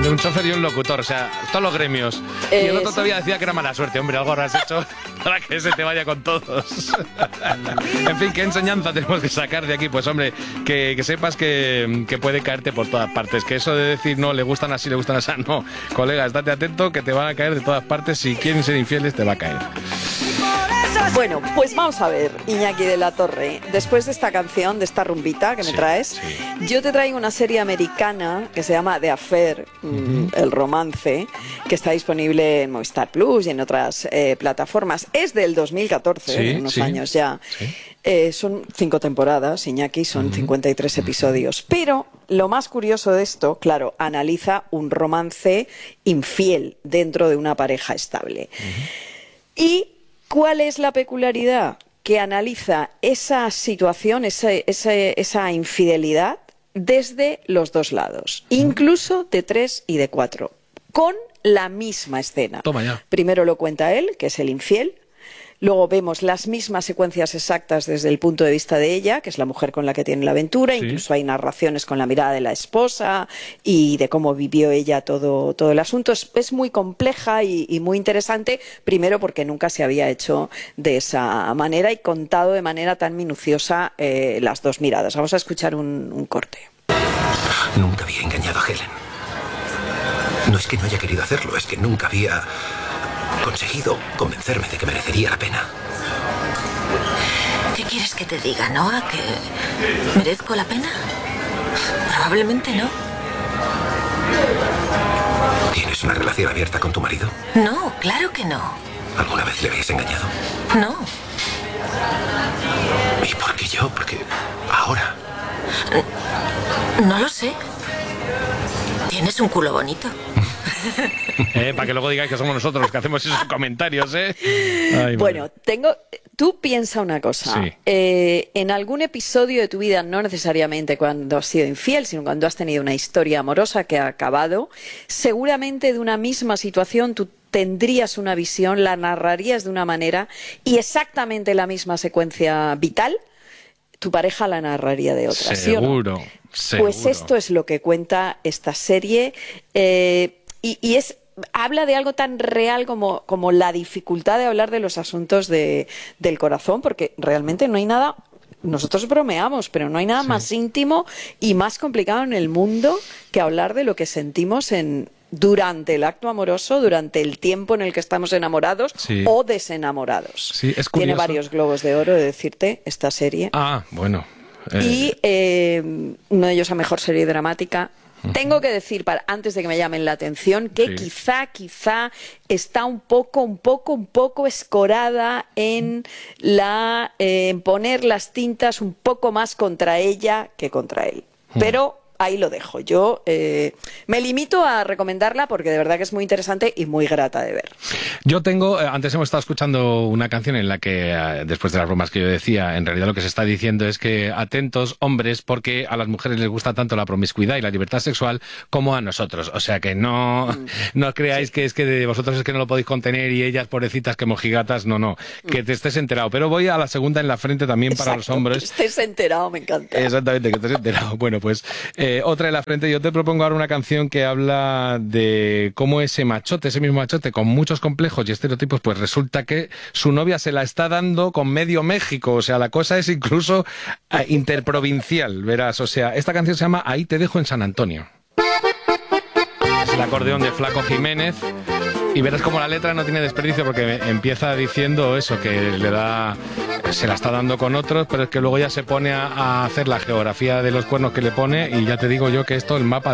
Un chofer y un locutor, o sea, todos los gremios. Y el otro todavía decía que era mala suerte. Hombre, algo habrás hecho para que se te vaya con todos. En fin, ¿qué enseñanza tenemos que sacar de aquí? Pues hombre, que sepas que puede caerte por todas partes. Que eso de decir, no, le gustan así, no. Colega, estate atento que te van a caer de todas partes. Si quieren ser infieles, te va a caer. Bueno, pues vamos a ver, Iñaki de la Torre. Después de esta canción, de esta rumbita que me traes, yo te traigo una serie americana que se llama The Affair, el romance, que está disponible en Movistar Plus y en otras plataformas. Es del 2014, unos años ya. Son 5 temporadas, Iñaki, son 53 episodios. Pero lo más curioso de esto, claro, analiza un romance infiel dentro de una pareja estable. Y ¿cuál es la peculiaridad? Que analiza esa situación, esa infidelidad desde los dos lados, incluso de 3 y de 4, con la misma escena. Toma ya. Primero lo cuenta él, que es el infiel. Luego vemos las mismas secuencias exactas desde el punto de vista de ella, que es la mujer con la que tiene la aventura. Incluso hay narraciones con la mirada de la esposa y de cómo vivió ella todo el asunto. Es muy compleja y muy interesante, primero porque nunca se había hecho de esa manera y contado de manera tan minuciosa las dos miradas. Vamos a escuchar un corte. Nunca había engañado a Helen. No es que no haya querido hacerlo, es que nunca había conseguido convencerme de que merecería la pena. ¿Qué quieres que te diga, Noah? ¿Que merezco la pena? Probablemente no. ¿Tienes una relación abierta con tu marido? No, claro que no. ¿Alguna vez le habías engañado? No. ¿Y por qué yo? Porque ahora... No lo sé. Tienes un culo bonito. Para que luego digáis que somos nosotros los que hacemos esos comentarios, Ay, bueno, tú piensa una cosa. En algún episodio de tu vida, no necesariamente cuando has sido infiel, sino cuando has tenido una historia amorosa que ha acabado, seguramente de una misma situación tú tendrías una visión, la narrarías de una manera y exactamente la misma secuencia vital, tu pareja la narraría de otra. Seguro, ¿sí o no? Seguro. Pues esto es lo que cuenta esta serie y habla de algo tan real como la dificultad de hablar de los asuntos del corazón, porque realmente no hay nada, nosotros bromeamos, pero no hay nada más íntimo y más complicado en el mundo que hablar de lo que sentimos durante el acto amoroso, durante el tiempo en el que estamos enamorados o desenamorados. Sí, es curioso. Tiene varios Globos de Oro, de decirte, esta serie. Ah, bueno. Y uno de ellos a Mejor Serie Dramática. Tengo que decir, antes de que me llamen la atención, que quizá está un poco escorada en poner las tintas un poco más contra ella que contra él. Pero ahí lo dejo. Yo me limito a recomendarla porque de verdad que es muy interesante y muy grata de ver. Yo antes hemos estado escuchando una canción en la que, después de las bromas que yo decía, en realidad lo que se está diciendo es que atentos, hombres, porque a las mujeres les gusta tanto la promiscuidad y la libertad sexual como a nosotros. O sea que no creáis que es que de vosotros es que no lo podéis contener y ellas, pobrecitas, que mojigatas, no. Que te estés enterado. Pero voy a la segunda en la frente también. Exacto, para los hombres. Que estés enterado, me encanta. Exactamente, que estés enterado. Bueno, pues otra en la frente. Yo te propongo ahora una canción que habla de cómo ese mismo machote con muchos complejos y estereotipos, pues resulta que su novia se la está dando con medio México. O sea, la cosa es incluso interprovincial, verás. O sea, esta canción se llama Ahí te dejo en San Antonio. Es el acordeón de Flaco Jiménez. Y verás como la letra no tiene desperdicio porque empieza diciendo eso, que se la está dando con otros, pero es que luego ya se pone a hacer la geografía de los cuernos que le pone y ya te digo yo que esto, el mapa